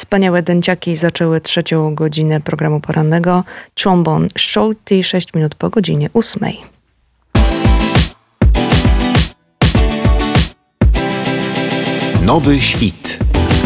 Wspaniałe dęciaki zaczęły 3. godzinę programu porannego. Trombone Shorty 6 minut po godzinie 8. Nowy świt.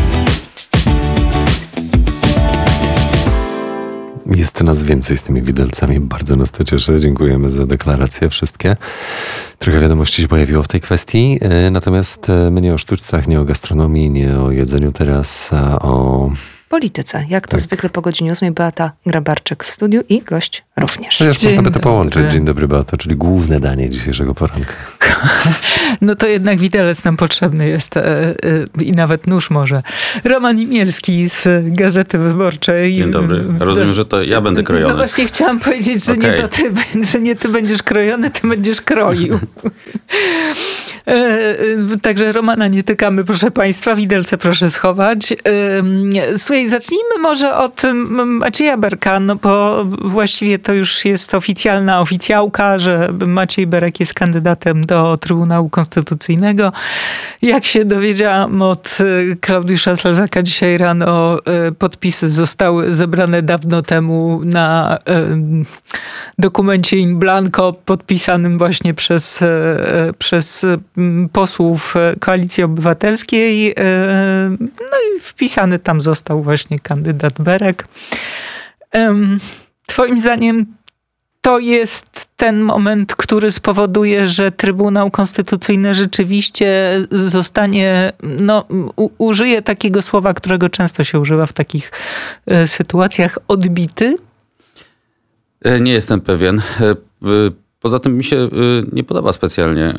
Jest nas więcej z tymi widelcami. Bardzo nas to cieszy. Dziękujemy za deklaracje wszystkie. Trochę wiadomości się pojawiło w tej kwestii. Natomiast my nie o sztuczcach, nie o gastronomii, nie o jedzeniu teraz, a o polityce. Jak to zwykle po godzinie 8. Beata Grabarczyk w studiu i gość również. Chociaż można by to połączyć. Dzień dobry, Beato, czyli główne danie dzisiejszego poranka. No to jednak widelec nam potrzebny jest i nawet nóż może. Roman Imielski z Gazety Wyborczej. Dzień dobry. Rozumiem, że to ja będę krojony. No właśnie chciałam powiedzieć, że nie to ty, że nie ty będziesz krojony, ty będziesz kroił. Także Romana nie tykamy, proszę państwa. Widelce proszę schować. Słuchaj, zacznijmy może od Macieja Berka, no bo właściwie to już jest oficjalna oficjałka, że Maciej Berek jest kandydatem do Trybunału Konstytucyjnego. Jak się dowiedziałam od Klaudiusza Slezaka dzisiaj rano, podpisy zostały zebrane dawno temu na dokumencie in blanco podpisanym właśnie przez posłów Koalicji Obywatelskiej. No i wpisany tam został właśnie kandydat Berek. Twoim zdaniem to jest ten moment, który spowoduje, że Trybunał Konstytucyjny rzeczywiście zostanie, użyję takiego słowa, którego często się używa w takich sytuacjach, odbity? Nie jestem pewien. Poza tym mi się nie podoba specjalnie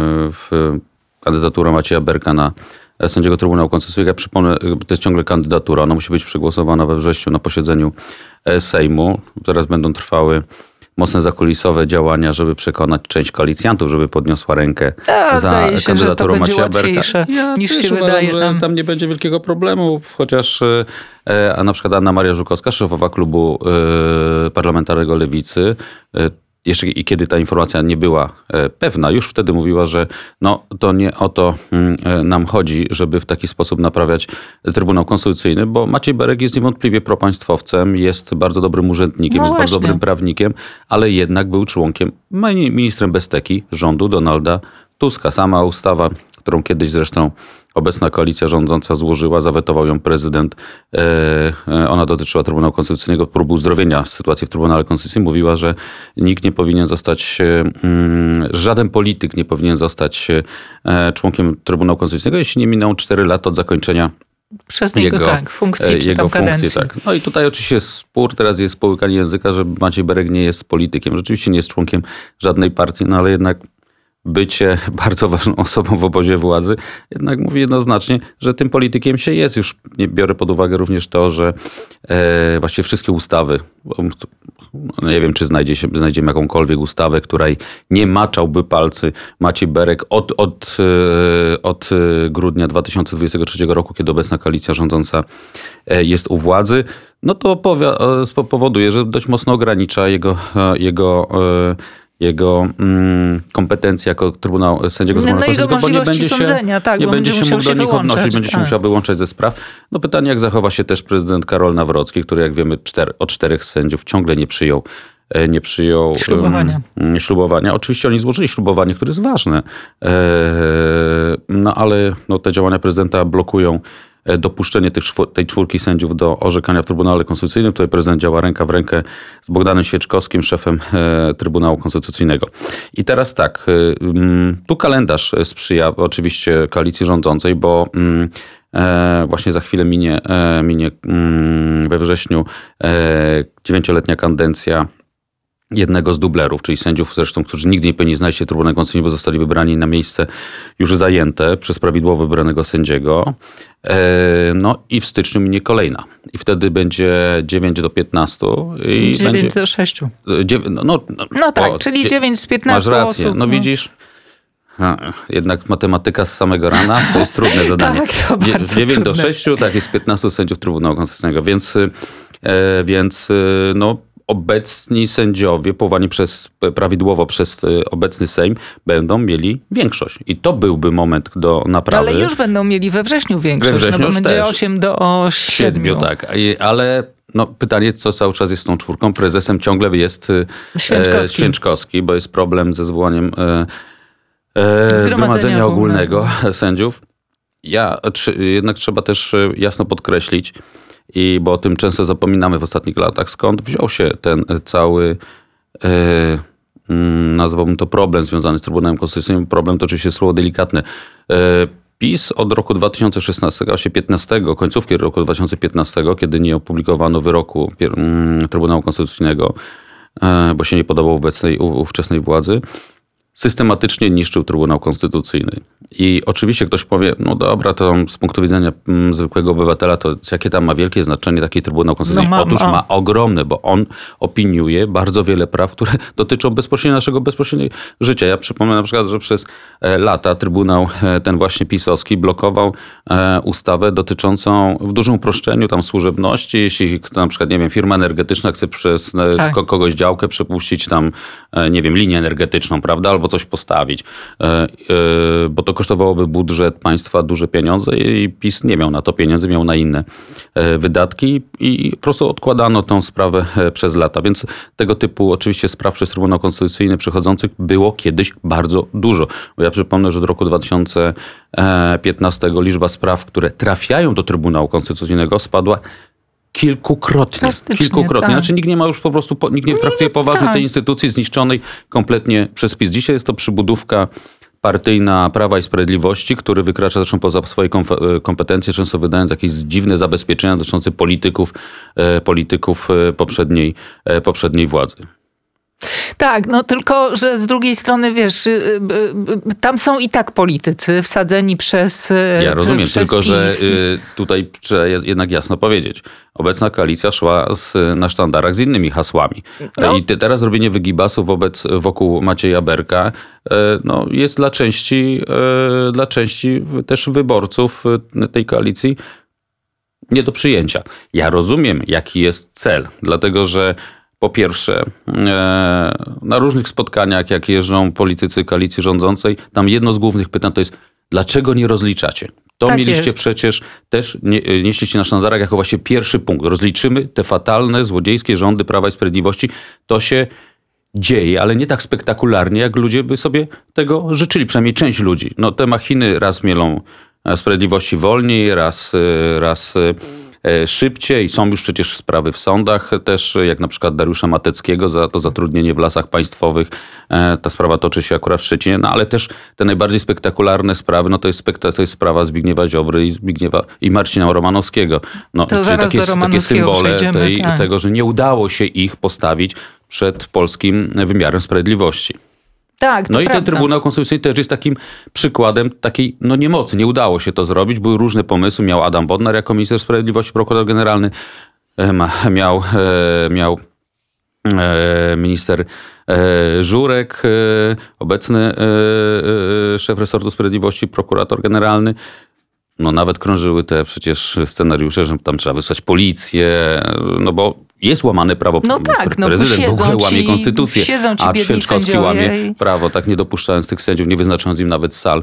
kandydatura Macieja Berka na sędziego Trybunału Konstytucyjnego. Ja przypomnę, to jest ciągle kandydatura. Ona musi być przegłosowana we wrześniu na posiedzeniu Sejmu. Teraz będą trwały mocne zakulisowe działania, żeby przekonać część koalicjantów, żeby podniosła rękę za kandydaturą Macieja Berka. Niż się wydaje. Że tam nie będzie wielkiego problemu, chociaż a na przykład Anna Maria Żukowska, szefowa klubu parlamentarnego Lewicy, jeszcze i kiedy ta informacja nie była pewna, już wtedy mówiła, że to nie o to nam chodzi, żeby w taki sposób naprawiać Trybunał Konstytucyjny, bo Maciej Berek jest niewątpliwie propaństwowcem, jest bardzo dobrym urzędnikiem, jest bardzo dobrym prawnikiem, ale jednak był członkiem, ministrem bezteki rządu Donalda Tuska. Sama ustawa, którą kiedyś zresztą obecna koalicja rządząca złożyła, zawetował ją prezydent. Ona dotyczyła Trybunału Konstytucyjnego, próby uzdrowienia sytuacji w Trybunale Konstytucyjnym. Mówiła, że nikt nie powinien zostać, żaden polityk nie powinien zostać członkiem Trybunału Konstytucyjnego, jeśli nie minęło 4 lata od zakończenia przez niego funkcji czy tam kadencji. Tak. No i tutaj oczywiście jest spór, teraz jest połykanie języka, że Maciej Berek nie jest politykiem. Rzeczywiście nie jest członkiem żadnej partii, ale jednak bycie bardzo ważną osobą w obozie władzy jednak mówi jednoznacznie, że tym politykiem się jest. Już nie biorę pod uwagę również to, że właściwie wszystkie ustawy, nie wiem, czy znajdziemy jakąkolwiek ustawę, której nie maczałby palcy Maciej Berek od grudnia 2023 roku, kiedy obecna koalicja rządząca jest u władzy, no to powoduje, że dość mocno ogranicza jego kompetencje jako sędziego Trybunału Konstytucyjnego, bo nie będzie się mógł do nich odnosić, będzie się musiał wyłączać ze spraw. No pytanie, jak zachowa się też prezydent Karol Nawrocki, który, jak wiemy, od 4 sędziów ciągle nie przyjął ślubowania. Oczywiście oni złożyli ślubowanie, które jest ważne, ale te działania prezydenta blokują dopuszczenie tej 4 sędziów do orzekania w Trybunale Konstytucyjnym. Tutaj prezydent działa ręka w rękę z Bogdanem Świeczkowskim, szefem Trybunału Konstytucyjnego. I teraz tak, tu kalendarz sprzyja oczywiście koalicji rządzącej, bo właśnie za chwilę minie we wrześniu 9-letnia kadencja jednego z dublerów, czyli sędziów zresztą, którzy nigdy nie powinni znaleźć się w Trybunale Konstytucyjnym, bo zostali wybrani na miejsce już zajęte przez prawidłowo wybranego sędziego. No i w styczniu minie kolejna. I wtedy będzie 9 do 15. I 9 do 6. Czyli 9 z 15 masz rację. osób. No widzisz, jednak matematyka z samego rana to jest trudne zadanie. Tak, to bardzo 9 trudne. do 6, tak, jest 15 sędziów Trybunału Konstytucyjnego, więc obecni sędziowie powołani prawidłowo przez obecny Sejm będą mieli większość. I to byłby moment do naprawy. Ale już będą mieli we wrześniu większość, We wrześniu no bo będzie też. 8-7. Tak. Ale pytanie, co cały czas jest z tą czwórką. Prezesem ciągle jest Święczkowski, bo jest problem ze zwołaniem Zgromadzenia Ogólnego sędziów. Jednak trzeba też jasno podkreślić, bo o tym często zapominamy w ostatnich latach, skąd wziął się ten cały, nazwałbym to problem związany z Trybunałem Konstytucyjnym. Problem to oczywiście słowo delikatne. PiS od roku 2016, właściwie 15, końcówki roku 2015, kiedy nie opublikowano wyroku Trybunału Konstytucyjnego, bo się nie podobał ówczesnej władzy, systematycznie niszczył Trybunał Konstytucyjny. I oczywiście ktoś powie, no dobra, to z punktu widzenia zwykłego obywatela, to jakie tam ma wielkie znaczenie taki Trybunał Konstytucyjny? Otóż ma ogromne, bo on opiniuje bardzo wiele praw, które dotyczą bezpośrednio naszego bezpośredniego życia. Ja przypomnę na przykład, że przez lata Trybunał ten właśnie pisowski blokował ustawę dotyczącą w dużym uproszczeniu tam służebności. Jeśli na przykład, nie wiem, firma energetyczna chce przez kogoś działkę przepuścić tam, nie wiem, linię energetyczną, prawda? Albo coś postawić, bo to kosztowałoby budżet państwa duże pieniądze i PiS nie miał na to pieniędzy, miał na inne wydatki i po prostu odkładano tą sprawę przez lata. Więc tego typu oczywiście spraw przez Trybunał Konstytucyjny przychodzących było kiedyś bardzo dużo. Bo ja przypomnę, że do roku 2015 liczba spraw, które trafiają do Trybunału Konstytucyjnego spadła kilkukrotnie. Tak. Znaczy nikt nie ma już po prostu, nikt nie traktuje poważnie tej instytucji zniszczonej kompletnie przez PiS. Dzisiaj jest to przybudówka partyjna Prawa i Sprawiedliwości, który wykracza zresztą poza swoje kompetencje, często wydając jakieś dziwne zabezpieczenia dotyczące polityków poprzedniej władzy. Tak, no tylko, że z drugiej strony, wiesz, tam są i tak politycy wsadzeni przez Ja rozumiem, przez tylko PiS. że tutaj trzeba jednak jasno powiedzieć. Obecna koalicja szła na sztandarach z innymi hasłami. No. I teraz robienie wygibasów wokół Macieja Berka jest dla części też wyborców tej koalicji nie do przyjęcia. Ja rozumiem, jaki jest cel, dlatego że po pierwsze, na różnych spotkaniach, jak jeżdżą politycy koalicji rządzącej, tam jedno z głównych pytań to jest, dlaczego nie rozliczacie? To Tak mieliście jest. przecież też, nieśliście na sztandarach jako właśnie pierwszy punkt. Rozliczymy te fatalne, złodziejskie rządy Prawa i Sprawiedliwości. To się dzieje, ale nie tak spektakularnie, jak ludzie by sobie tego życzyli, przynajmniej część ludzi. No te machiny raz mielą sprawiedliwości wolniej, raz szybciej. Są już przecież sprawy w sądach też, jak na przykład Dariusza Mateckiego za to zatrudnienie w Lasach Państwowych. Ta sprawa toczy się akurat w Szczecinie, no ale też te najbardziej spektakularne sprawy, no to jest sprawa Zbigniewa Ziobry i Marcina Romanowskiego. No, To zaraz do takie Romanowskiego symbole przejdziemy, tak. tego, że nie udało się ich postawić przed polskim wymiarem sprawiedliwości. Tak, to No i prawda. ten Trybunał Konstytucyjny też jest takim przykładem takiej niemocy. Nie udało się to zrobić. Były różne pomysły. Miał Adam Bodnar jako minister sprawiedliwości, prokurator generalny. Miał minister Żurek, obecny szef resortu sprawiedliwości, prokurator generalny. No nawet krążyły te przecież scenariusze, że tam trzeba wysłać policję, no bo jest łamane prawo. No tak, no prezydent w ogóle łamie konstytucję, siedzą ci a biedni Święczkowski sędziowie łamie prawo, tak nie dopuszczając tych sędziów, nie wyznaczając im nawet sal.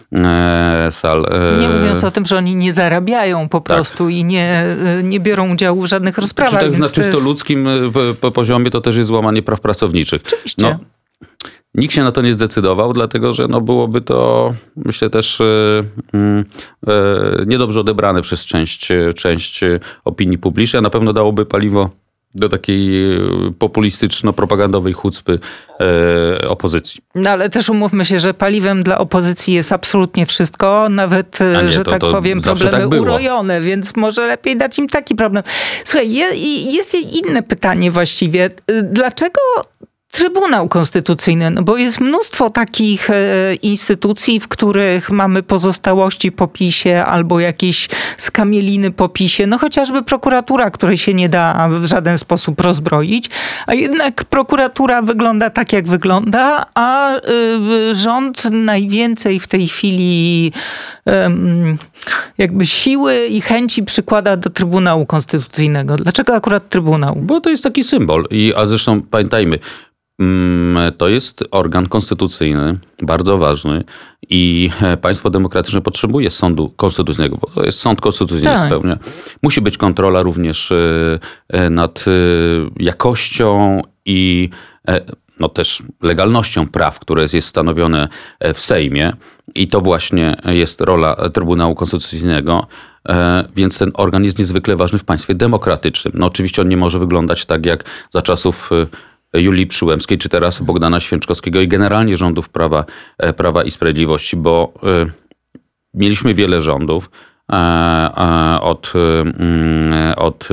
Nie mówiąc o tym, że oni nie zarabiają po prostu i nie biorą udziału w żadnych rozprawach. Czy tak na więc to czysto jest... ludzkim poziomie to też jest złamanie praw pracowniczych. Oczywiście. No, nikt się na to nie zdecydował, dlatego że byłoby to, myślę, też niedobrze odebrane przez część opinii publicznej, a na pewno dałoby paliwo do takiej populistyczno-propagandowej chucpy opozycji. No ale też umówmy się, że paliwem dla opozycji jest absolutnie wszystko, nawet, że tak powiem, problemy tak było. urojone, więc może lepiej dać im taki problem. Słuchaj, jest inne pytanie właściwie. Dlaczego Trybunał Konstytucyjny, no bo jest mnóstwo takich instytucji, w których mamy pozostałości po PiS-ie albo jakieś skamieliny po PiS-ie, no chociażby prokuratura, której się nie da w żaden sposób rozbroić, a jednak prokuratura wygląda tak, jak wygląda, a rząd najwięcej w tej chwili jakby siły i chęci przykłada do Trybunału Konstytucyjnego. Dlaczego akurat Trybunał? Bo to jest taki symbol. A zresztą pamiętajmy, to jest organ konstytucyjny, bardzo ważny i państwo demokratyczne potrzebuje sądu konstytucyjnego, bo to jest sąd konstytucyjny Tak. spełnia. Musi być kontrola również nad jakością i no też legalnością praw, które jest stanowione w Sejmie i to właśnie jest rola Trybunału Konstytucyjnego, więc ten organ jest niezwykle ważny w państwie demokratycznym. No oczywiście on nie może wyglądać tak jak za czasów Julii Przyłębskiej, czy teraz Bogdana Święczkowskiego i generalnie rządów Prawa i Sprawiedliwości, bo mieliśmy wiele rządów od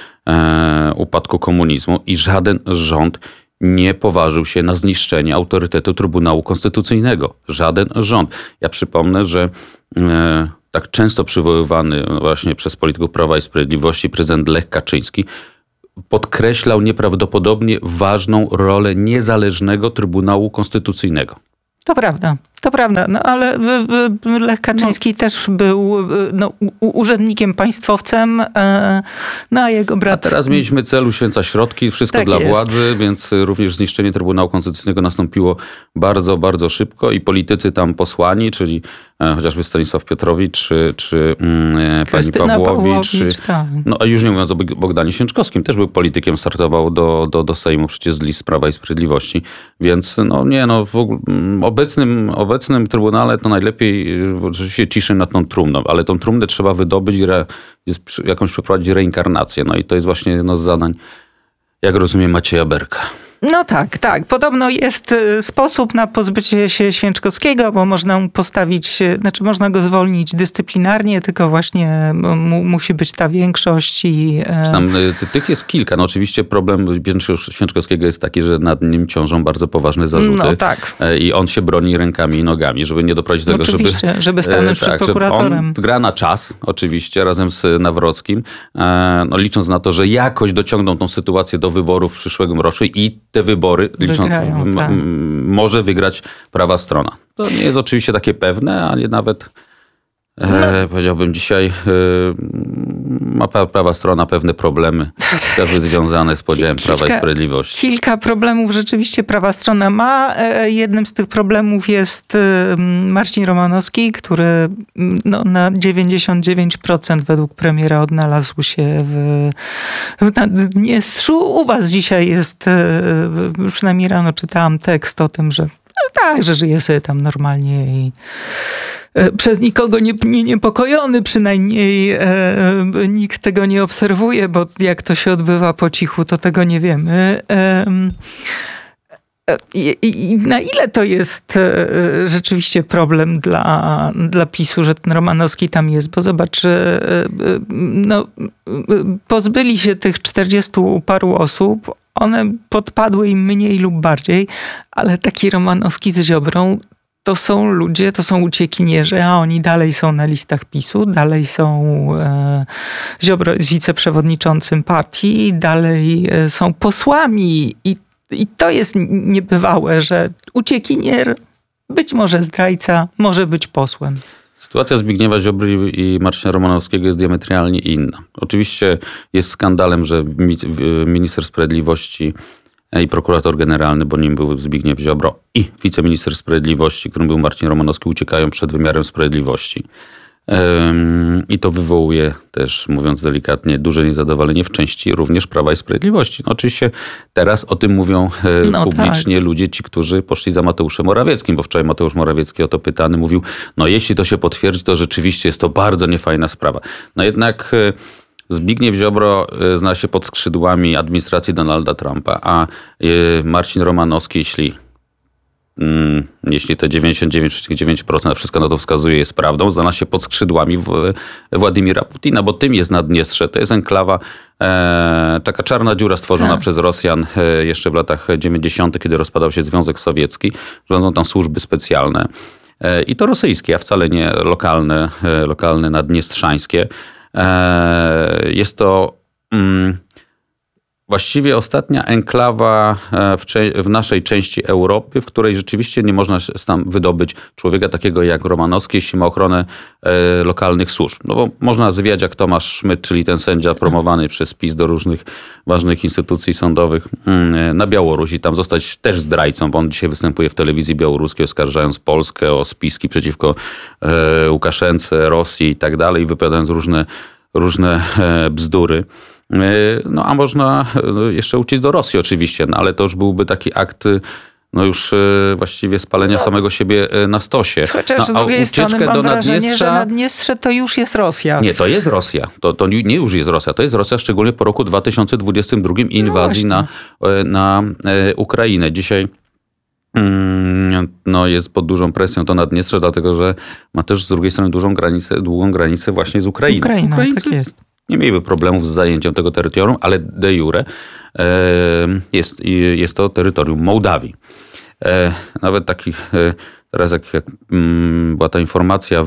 upadku komunizmu i żaden rząd nie poważył się na zniszczenie autorytetu Trybunału Konstytucyjnego. Żaden rząd. Ja przypomnę, że tak często przywoływany właśnie przez polityków Prawa i Sprawiedliwości prezydent Lech Kaczyński podkreślał nieprawdopodobnie ważną rolę niezależnego Trybunału Konstytucyjnego. To prawda, no ale Lech Kaczyński też był urzędnikiem państwowcem, no a jego brat... A teraz mieliśmy cel, uświęca środki, wszystko Tak dla jest. władzy, więc również zniszczenie Trybunału Konstytucyjnego nastąpiło bardzo, bardzo szybko i politycy tam posłani, czyli chociażby Stanisław Piotrowicz, czy pani Krystyna Pawłowicz. tak. No a już nie mówiąc o Bogdanie Święczkowskim, też był politykiem, startował do Sejmu przecież z list Prawa i Sprawiedliwości, więc w ogóle obecnym Trybunale to najlepiej rzeczywiście ciszy nad tą trumną, ale tą trumnę trzeba wydobyć i jakąś przeprowadzić reinkarnację. No i to jest właśnie jedno z zadań, jak rozumiem, Macieja Berka. No tak. Podobno jest sposób na pozbycie się Święczkowskiego, bo można mu postawić, można go zwolnić dyscyplinarnie, tylko właśnie musi być ta większość i... Tam tych jest kilka. No oczywiście problem Święczkowskiego jest taki, że nad nim ciążą bardzo poważne zarzuty. No tak. I on się broni rękami i nogami, żeby nie doprowadzić do tego, żeby stanąć przed prokuratorem. On gra na czas, oczywiście, razem z Nawrockim, licząc na to, że jakoś dociągną tą sytuację do wyborów w przyszłym roku i te wybory Wygrają, tak. może wygrać prawa strona. To nie jest oczywiście takie pewne, ale nawet powiedziałbym dzisiaj ma prawa strona pewne problemy też związane z podziałem Prawa i Sprawiedliwości. Kilka problemów rzeczywiście prawa strona ma. Jednym z tych problemów jest Marcin Romanowski, który na 99% według premiera odnalazł się w Naddniestrzu. U was dzisiaj jest, przynajmniej rano czytałam tekst o tym, że że żyje sobie tam normalnie i przez nikogo nie niepokojony, przynajmniej nikt tego nie obserwuje, bo jak to się odbywa po cichu, to tego nie wiemy. I na ile to jest rzeczywiście problem dla PiS-u, że ten Romanowski tam jest? Bo zobacz, pozbyli się tych 40 paru osób, one podpadły im mniej lub bardziej, ale taki Romanowski z Ziobrą to są ludzie, to są uciekinierzy, a oni dalej są na listach PiS-u, dalej są Ziobro jest wiceprzewodniczącym partii, dalej są posłami i to jest niebywałe, że uciekinier, być może zdrajca, może być posłem. Sytuacja Zbigniewa Ziobry i Marcina Romanowskiego jest diametralnie inna. Oczywiście jest skandalem, że minister sprawiedliwości i prokurator generalny, bo nim był Zbigniew Ziobro, i wiceminister sprawiedliwości, którym był Marcin Romanowski, uciekają przed wymiarem sprawiedliwości. I to wywołuje też, mówiąc delikatnie, duże niezadowolenie w części również Prawa i Sprawiedliwości. No oczywiście teraz o tym mówią publicznie ludzie, ci, którzy poszli za Mateuszem Morawieckim, bo wczoraj Mateusz Morawiecki o to pytany mówił, jeśli to się potwierdzi, to rzeczywiście jest to bardzo niefajna sprawa. No jednak Zbigniew Ziobro zna się pod skrzydłami administracji Donalda Trumpa, a Marcin Romanowski, jeśli jeśli te 99,9% wszystko na to wskazuje jest prawdą, znalazł się pod skrzydłami Władimira Putina, bo tym jest Naddniestrze. To jest enklawa, taka czarna dziura stworzona przez Rosjan jeszcze w latach 90., kiedy rozpadał się Związek Sowiecki. Rządzą tam służby specjalne. I to rosyjskie, a wcale nie lokalne naddniestrzańskie. Jest to właściwie ostatnia enklawa w naszej części Europy, w której rzeczywiście nie można tam wydobyć człowieka takiego jak Romanowski, jeśli ma ochronę lokalnych służb. No bo można zwiać jak Tomasz Szmyt, czyli ten sędzia promowany przez PiS do różnych ważnych instytucji sądowych na Białorusi, tam zostać też zdrajcą, bo on dzisiaj występuje w telewizji białoruskiej, oskarżając Polskę o spiski przeciwko Łukaszence, Rosji i tak dalej, wypowiadając różne bzdury. No a można jeszcze uciec do Rosji oczywiście, no, ale to już byłby taki akt no już właściwie spalenia samego siebie na stosie. Chociaż z drugiej strony mam wrażenie, że Naddniestrze to już jest Rosja. Nie, to jest Rosja. To nie już jest Rosja. To jest Rosja szczególnie po roku 2022 inwazji na Ukrainę. Dzisiaj no jest pod dużą presją to Naddniestrze, dlatego że ma też z drugiej strony długą granicę właśnie z Ukrainą. Ukraińcy tak jest. Nie mieliby problemów z zajęciem tego terytorium, ale de jure jest to terytorium Mołdawii. Nawet taki, teraz jak była ta informacja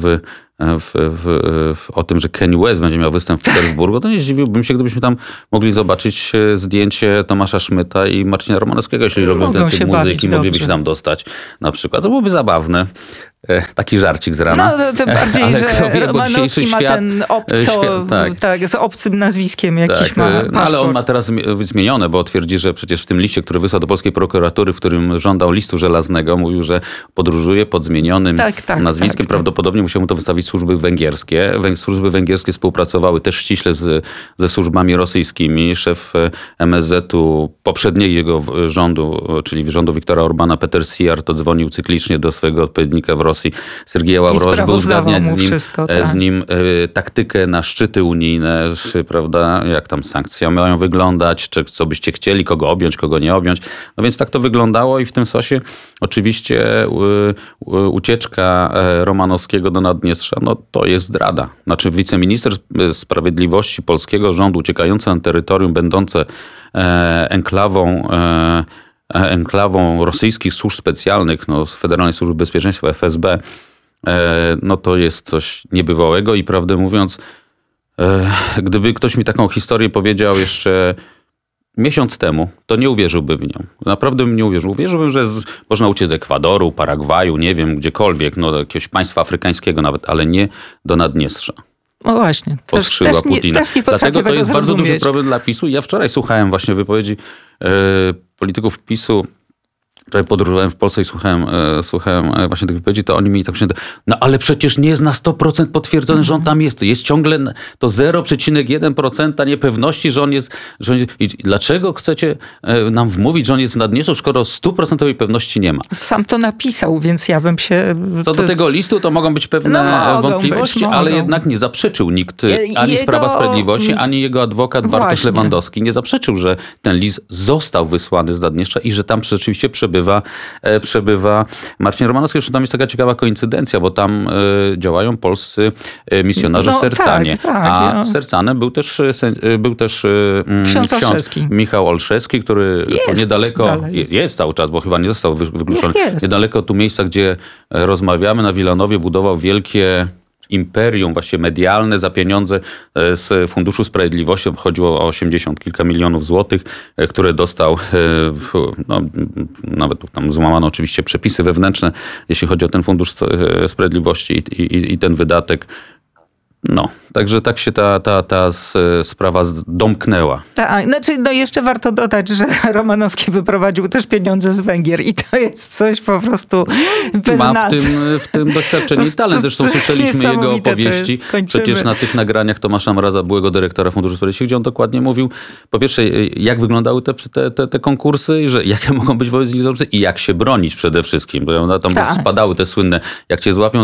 o tym, że Kanye West będzie miał występ w Petersburgu, to nie zdziwiłbym się, gdybyśmy tam mogli zobaczyć zdjęcie Tomasza Szmyta i Marcina Romanowskiego, jeśli robią ten typ muzyki, mogliby się tam dostać na przykład. To byłoby zabawne. Taki żarcik z rana. No tym bardziej, ale że Romanowski ma ten z obcym nazwiskiem jakiś ma paszport. No, ale on ma teraz zmienione, bo twierdzi, że przecież w tym liście, który wysłał do polskiej prokuratury, w którym żądał listu żelaznego, mówił, że podróżuje pod zmienionym nazwiskiem. Prawdopodobnie musiał mu to wystawić służby węgierskie. Służby węgierskie współpracowały też ściśle ze służbami rosyjskimi. Szef MSZ-u poprzedniego rządu, czyli rządu Viktora Orbana, Peter Sijart, dzwonił cyklicznie do swojego odpowiednika w Rosji, Sergieja Ławrowa, żeby uzgadniać z nim taktykę na szczyty unijne, prawda, jak tam sankcje mają wyglądać, czy co byście chcieli, kogo objąć, kogo nie objąć. No więc tak to wyglądało i w tym sosie oczywiście ucieczka Romanowskiego do Naddniestrza, no to jest zdrada. Znaczy wiceminister sprawiedliwości polskiego rządu uciekający na terytorium będące enklawą rosyjskich służb specjalnych, no, z Federalnej Służby Bezpieczeństwa, FSB, no to jest coś niebywałego i prawdę mówiąc, gdyby ktoś mi taką historię powiedział jeszcze miesiąc temu, to nie uwierzyłbym w nią. Naprawdę bym nie uwierzył. Uwierzyłbym, że można uciec do Ekwadoru, Paragwaju, nie wiem, gdziekolwiek, no do jakiegoś państwa afrykańskiego nawet, ale nie do Naddniestrza. No właśnie. Pod skrzydła Putina. Dlatego to jest bardzo duży problem dla PiS-u. Ja wczoraj słuchałem właśnie wypowiedzi polityków PiS-u. Wczoraj podróżowałem w Polsce i słuchałem właśnie tych wypowiedzi, to oni mieli tak, no ale przecież nie jest na 100% potwierdzone, że on tam jest. Jest ciągle to 0,1% niepewności, że on jest. I dlaczego chcecie nam wmówić, że on jest w Naddniestrzu, skoro 100% pewności nie ma? Sam to napisał, więc ja bym się... Co do tego listu, to mogą być pewne wątpliwości, ale jednak nie zaprzeczył nikt, ani z Prawa Sprawiedliwości, ani jego adwokat Bartosz Lewandowski nie zaprzeczył, że ten list został wysłany z Naddniestrza i że tam rzeczywiście przebywa Marcin Romanowski. Zresztą tam jest taka ciekawa koincydencja, bo tam działają polscy misjonarze w Sercanie. A Sercane był też ksiądz Michał Olszewski, który niedaleko, jest cały czas, bo chyba nie został wykluczony. Niedaleko tu miejsca, gdzie rozmawiamy, na Wilanowie, budował wielkie imperium właściwie medialne za pieniądze z Funduszu Sprawiedliwości. Chodziło o 80 kilka milionów złotych, które dostał, no, nawet tam złamano oczywiście przepisy wewnętrzne, jeśli chodzi o ten Fundusz Sprawiedliwości i ten wydatek. No, także tak się ta sprawa domknęła. Tak, znaczy no jeszcze warto dodać, że Romanowski wyprowadził też pieniądze z Węgier i to jest coś po prostu bez nas. W tym doświadczenie i talent. Zresztą słyszeliśmy jego opowieści. Przecież na tych nagraniach Tomasza Mraza, byłego dyrektora Funduszu Sprawiedliwości, gdzie on dokładnie mówił, po pierwsze, jak wyglądały te konkursy, i że jakie mogą być wobec nich zarzuty i jak się bronić przede wszystkim. Bo tam spadały te słynne, jak cię złapią